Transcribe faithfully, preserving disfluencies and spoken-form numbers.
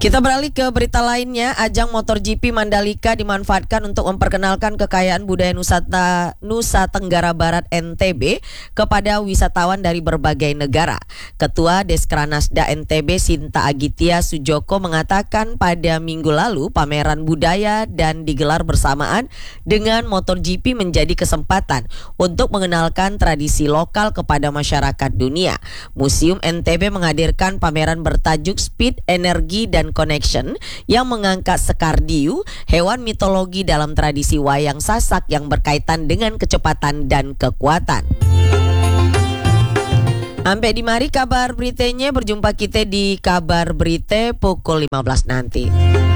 Kita beralih ke berita lainnya. Ajang MotoGP Mandalika dimanfaatkan untuk memperkenalkan kekayaan budaya Nusata, Nusa Tenggara Barat N T B kepada wisatawan dari berbagai negara. Ketua Deskranasda N T B Sinta Agitya Sujoko mengatakan pada minggu lalu pameran budaya dan digelar bersamaan dengan MotoGP menjadi kesempatan untuk mengenalkan tradisi lokal kepada masyarakat dunia. Museum N T B menghadirkan pameran bertajuk Speed, Energi, dan Connection yang mengangkat Sekardiu, hewan mitologi dalam tradisi wayang sasak yang berkaitan dengan kecepatan dan kekuatan. Sampai di mari kabar beritanya, berjumpa kita di kabar berita pukul lima belas nanti.